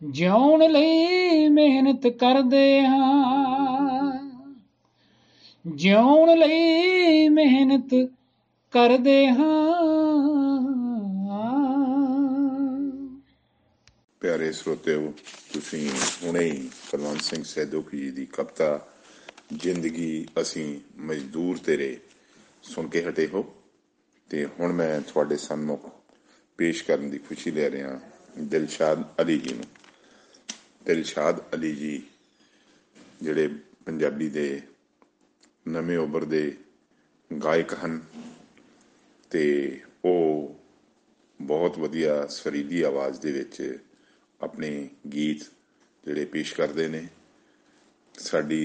ਜਿਉਣ ਲਈ ਮਿਹਨਤ ਕਰਦੇ ਹਾਂ, ਜਿਉਣ ਲਈ ਮਿਹਨਤ ਕਰਦੇ ਹਾਂ। ਪਿਆਰੇ ਸਰੋਤਿਓ, ਤੁਸੀਂ ਹੁਣੇ ਹੀ ਕੁਲਵੰਤ ਸਿੰਘ ਸੈਦੋਕੀ ਜੀ ਦੀ ਕਵਿਤਾ ਜ਼ਿੰਦਗੀ ਅਸੀਂ ਮਜ਼ਦੂਰ ਤੇਰੇ ਸੁਣ ਕੇ ਹਟੇ ਹੋ। ਅਤੇ ਹੁਣ ਮੈਂ ਤੁਹਾਡੇ ਸਨਮੁਖ ਪੇਸ਼ ਕਰਨ ਦੀ ਖੁਸ਼ੀ ਲੈ ਰਿਹਾ ਦਿਲਸ਼ਾਦ ਅਲੀ ਜੀ ਨੂੰ। ਦਿਲਸ਼ਾਦ ਅਲੀ ਜੀ ਜਿਹੜੇ ਪੰਜਾਬੀ ਦੇ ਨਵੇਂ ਉੱਭਰਦੇ ਗਾਇਕ ਹਨ ਅਤੇ ਉਹ ਬਹੁਤ ਵਧੀਆ ਸੁਰੀਲੀ ਆਵਾਜ਼ ਦੇ ਵਿੱਚ ਆਪਣੇ ਗੀਤ ਜਿਹੜੇ ਪੇਸ਼ ਕਰਦੇ ਨੇ। ਸਾਡੀ